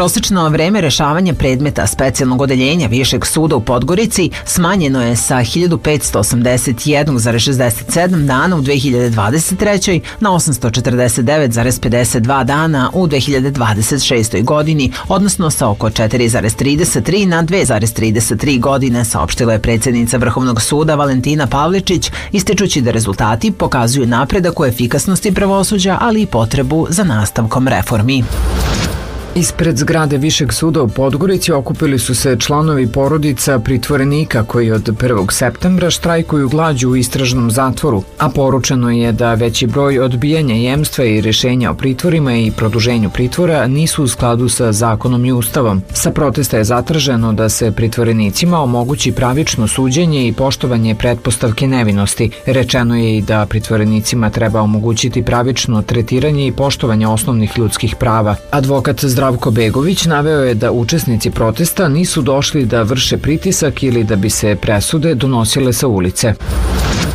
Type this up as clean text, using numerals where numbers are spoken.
Prosečno vreme rešavanja predmeta specijalnog odeljenja Višeg suda u Podgorici smanjeno je sa 1581,67 dana u 2023. na 849,52 dana u 2026. godini, odnosno sa oko 4,33 na 2,33 godine, saopštila je predsjednica Vrhovnog suda Valentina Pavličić, ističući da rezultati pokazuju napredak u efikasnosti pravosuđa, ali i potrebu za nastavkom reformi. Ispred zgrade Višeg suda u Podgorici okupili su se članovi porodica pritvorenika koji od 1. septembra štrajkuju glađu u istražnom zatvoru, a poručeno je da veći broj odbijanja jemstva i rješenja o pritvorima i produženju pritvora nisu u skladu sa zakonom i ustavom. Sa protesta je zatraženo da se pritvorenicima omogući pravično suđenje i poštovanje pretpostavke nevinosti. Rečeno je i da pritvorenicima treba omogućiti pravično tretiranje i poštovanje osnovnih ljudskih prava. Advokat Zdravko Begović naveo je da učesnici protesta nisu došli da vrše pritisak ili da bi se presude donosile sa ulice.